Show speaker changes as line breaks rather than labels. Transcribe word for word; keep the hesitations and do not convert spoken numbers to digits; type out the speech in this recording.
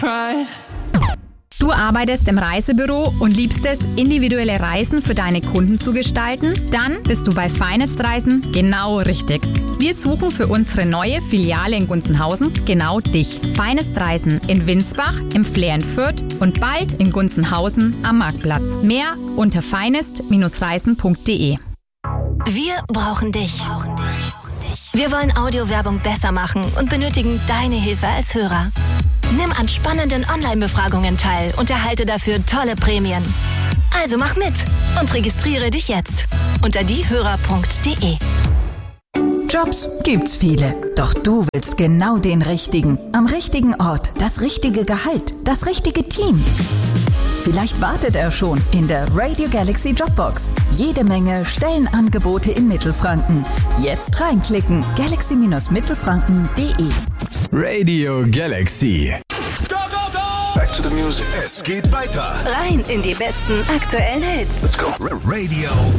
Pride.
Du arbeitest im Reisebüro und liebst es, individuelle Reisen für deine Kunden zu gestalten? Dann bist du bei Finest Reisen genau richtig. Wir suchen für unsere neue Filiale in Gunzenhausen genau dich. Finest Reisen in Winsbach, im Flair in Fürth und bald in Gunzenhausen am Marktplatz. Mehr unter finest Reisen punkt de.
Wir brauchen dich. Wir wollen Audiowerbung besser machen und benötigen deine Hilfe als Hörer. Nimm an spannenden Online-Befragungen teil und erhalte dafür tolle Prämien. Also mach mit und registriere dich jetzt unter diehörer punkt de.
Jobs gibt's viele, doch du willst genau den richtigen. Am richtigen Ort, das richtige Gehalt, das richtige Team. Vielleicht wartet er schon in der Radio Galaxy Jobbox. Jede Menge Stellenangebote in Mittelfranken. Jetzt reinklicken, galaxy mittelfranken punkt de.
Radio Galaxy.
Go, go, go! Back to the music. Es geht weiter.
Rein in die besten aktuellen Hits.
Let's go. Radio